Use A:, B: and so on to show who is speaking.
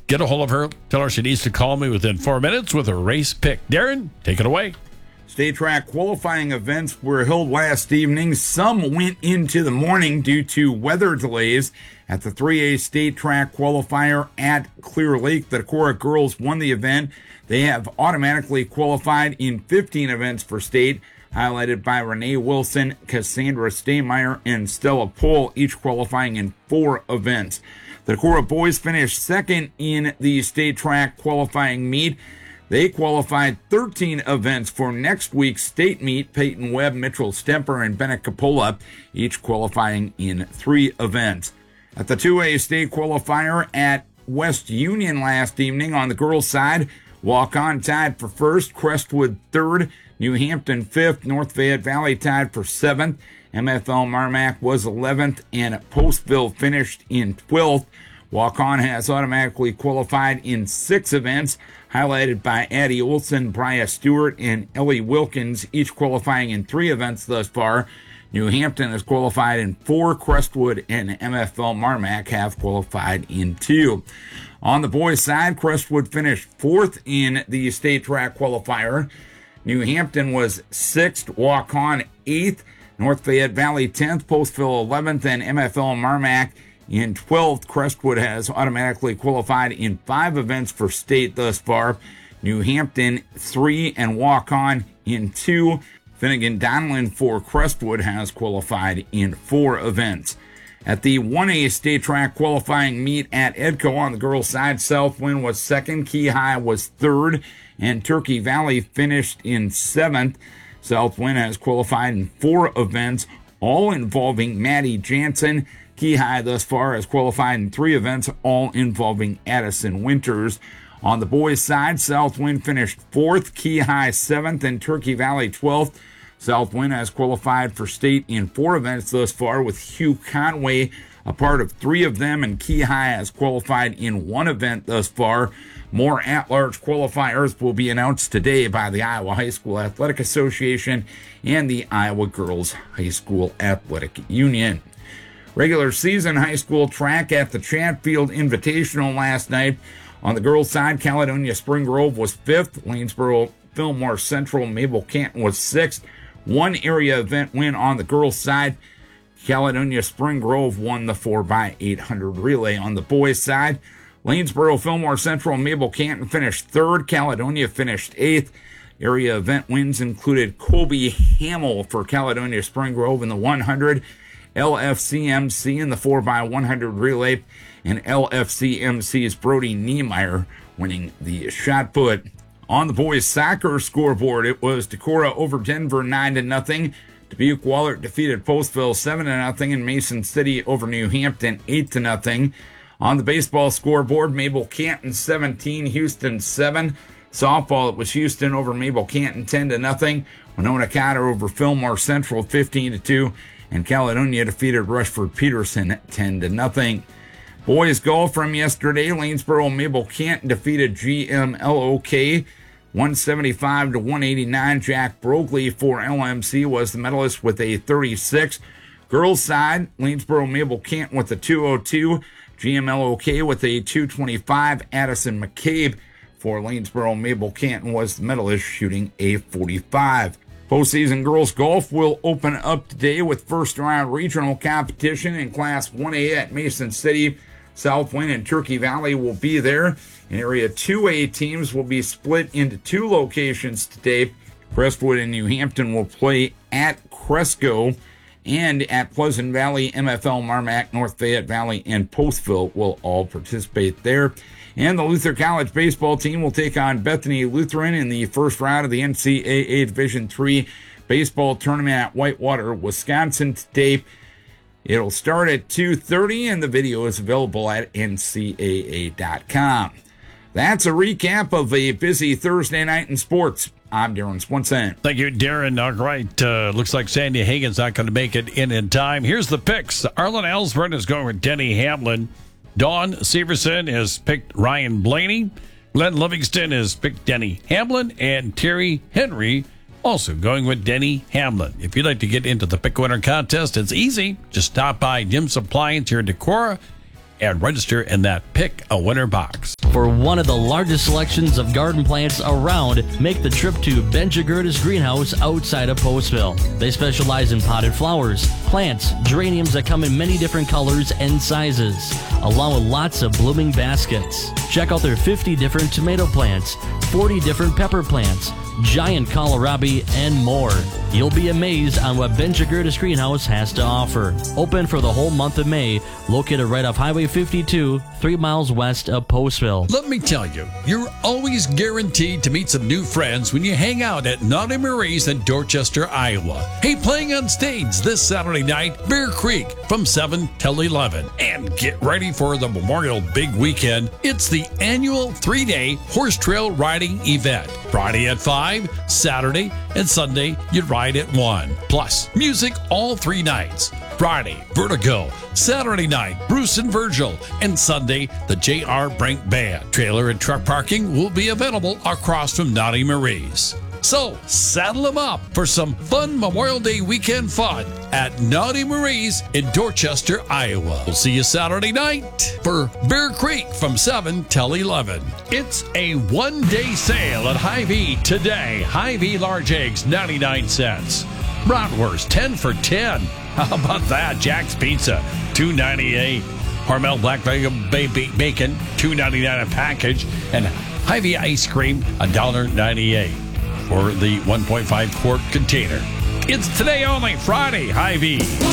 A: get a hold of her. Tell her she needs to call me within 4 minutes with a race pick. Darren, take it away.
B: State track qualifying events were held last evening. Some went into the morning due to weather delays. At the 3A state track qualifier at Clear Lake, the Decorah girls won the event. They have automatically qualified in 15 events for state, highlighted by Renee Wilson, Cassandra Staymeyer, and Stella Pohl, each qualifying in 4 events. The Decorah boys finished second in the state track qualifying meet. They qualified 13 events for next week's state meet. Peyton Webb, Mitchell Stemper, and Bennett Capola, each qualifying in 3 events. At the 2A state qualifier at West Union last evening on the girls' side, Walk-On tied for first, Crestwood third, New Hampton fifth, North Fayette Valley tied for 7th, MFL Marmac was 11th, and Postville finished in 12th. Walk-On has automatically qualified in 6 events, highlighted by Addie Olson, Bria Stewart, and Ellie Wilkins, each qualifying in 3 events thus far. New Hampton has qualified in 4, Crestwood and MFL Marmac have qualified in 2. On the boys' side, Crestwood finished 4th in the state track qualifier. New Hampton was 6th, Walk-On 8th, North Fayette Valley 10th, Postville 11th, and MFL Marmac in 12th. Crestwood has automatically qualified in 5 events for state thus far. New Hampton 3 and Walk-On in 2. Finnegan Donlin for Crestwood has qualified in 4 events. At the 1A state track qualifying meet at Edco on the girls' side, Southwind was 2nd, Key High was 3rd, and Turkey Valley finished in 7th. Southwind has qualified in 4 events, all involving Maddie Jansen. Key High thus far has qualified in 3 events, all involving Addison Winters. On the boys' side, Southwind finished 4th, Key High 7th, and Turkey Valley 12th. Southwind has qualified for state in 4 events thus far, with Hugh Conway a part of 3 of them, and Key High has qualified in 1 event thus far. More at-large qualifiers will be announced today by the Iowa High School Athletic Association and the Iowa Girls High School Athletic Union. Regular season high school track at the Chatfield Invitational last night. On the girls' side, Caledonia Spring Grove was 5th, Lanesboro Fillmore Central Mabel Canton was 6th. 1 area event win on the girls' side. Caledonia Spring Grove won the 4x800 relay. On the boys' side, Lanesboro Fillmore Central Mabel Canton finished 3rd. Caledonia finished 8th. Area event wins included Colby Hamill for Caledonia Spring Grove in the 100, LFCMC in the 4x100 relay, and LFCMC's Brody Niemeyer winning the shot put. On the boys' soccer scoreboard, it was Decorah over Denver 9-0. Dubuque Wahlert defeated Postville 7-0, and Mason City over New Hampton 8-0. On the baseball scoreboard, Mabel Canton 17, Houston 7. Softball, it was Houston over Mabel Canton 10-0. Winona Cotter over Fillmore Central 15-2. And Caledonia defeated Rushford Peterson 10-0. Boys golf from yesterday, Lanesboro Mabel Canton defeated GMLOK 175-189. Jack Brogley for LMC was the medalist with a 36. Girls side, Lanesboro Mabel Canton with a 202. GMLOK with a 225. Addison McCabe for Lanesboro Mabel Canton was the medalist, shooting a 45. Postseason girls golf will open up today with first round regional competition in Class 1A at Mason City. Southwind and Turkey Valley will be there. In Area 2A teams will be split into 2 locations today. Crestwood and New Hampton will play at Cresco, and at Pleasant Valley, MFL Marmac, North Fayette Valley, and Postville will all participate there. And the Luther College baseball team will take on Bethany Lutheran in the first round of the NCAA Division III baseball tournament at Whitewater, Wisconsin today. It'll start at 2:30, and the video is available at ncaa.com. That's a recap of a busy Thursday night in sports. I'm Darren Swenson.
A: Thank you, Darren. All right. Looks like Sandy Hagan's not going to make it in time. Here's the picks. Arlen Ellsworth is going with Denny Hamlin. Dawn Severson has picked Ryan Blaney. Glenn Livingston has picked Denny Hamlin. And Terry Henry also going with Denny Hamlin. If you'd like to get into the Pick a Winner contest, it's easy. Just stop by Jim's Appliance here in Decorah and register in that Pick a Winner box.
C: For one of the largest selections of garden plants around, make the trip to Ben Jagurtis Greenhouse outside of Postville. They specialize in potted flowers, plants, geraniums that come in many different colors and sizes, along with lots of blooming baskets. Check out their 50 different tomato plants, 40 different pepper plants, giant kohlrabi, and more. You'll be amazed on what Ben Jagurtis Greenhouse has to offer. Open for the whole month of May, located right off Highway 52, 3 miles west of Postville.
A: Let me tell you, you're always guaranteed to meet some new friends when you hang out at Naughty Marie's in Dorchester, Iowa. Hey, playing on stage this Saturday night, Bear Creek from 7 till 11. And get ready for the Memorial Big Weekend. It's the annual 3-day horse trail riding event. Friday at 5, Saturday and Sunday you'd ride at 1. Plus, music all 3 nights. Friday, Vertigo. Saturday night, Bruce and Virgil. And Sunday, the J.R. Brink Band. Trailer and truck parking will be available across from Naughty Marie's. So, saddle them up for some fun Memorial Day weekend fun at Naughty Marie's in Dorchester, Iowa. We'll see you Saturday night for Bear Creek from 7 till 11. It's a one-day sale at Hy-Vee today. Hy-Vee large eggs, 99 cents. Bratwurst, 10 for 10. How about that? Jack's Pizza, $2.98. Hormel Black Bacon, $2.99 a package. And Hy-Vee ice cream, $1.98 for the 1.5 quart container. It's today only, Friday, Hy-Vee.